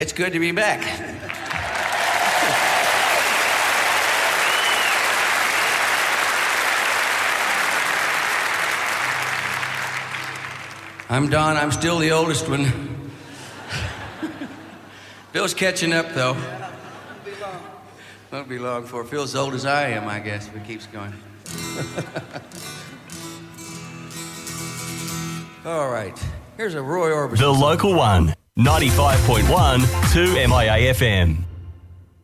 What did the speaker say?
It's good to be back. I'm Don. I'm still the oldest one. Phil's catching up, though. Won't be long before Phil's as old as I am, I guess, if it keeps going. All right. Here's a Roy Orbison. The Local One, 95.1 2 MIA FM.